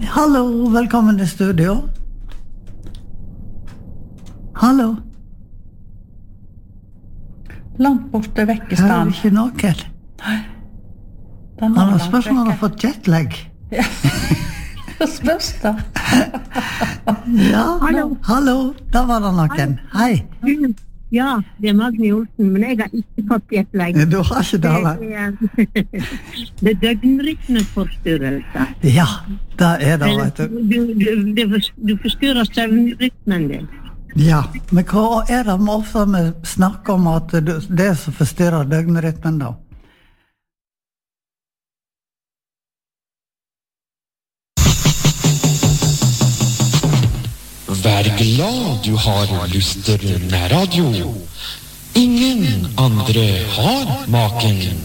Hallo, velkommen til studio. Hallo. Langt borte vekk I Hører stand. ikke noe. Nei. Han har spørsmål om han har fått jetlag. Ja. Det spørs da. Ja, hallo. Da var det noen. Hei. Ja, det Magne Olsen, men jeg har ikke fått jetlag. Du har ikke det, da. Det døgnrytmeforstyrrelse. Ja, det det, vet du. Du forstyrrer søvnrytmen din. Ja, men hva det med ofte vi snakker om at det som forstyrrer døgnrytmen da? Vær glad du har Luster nærradio. Ingen andre har maken.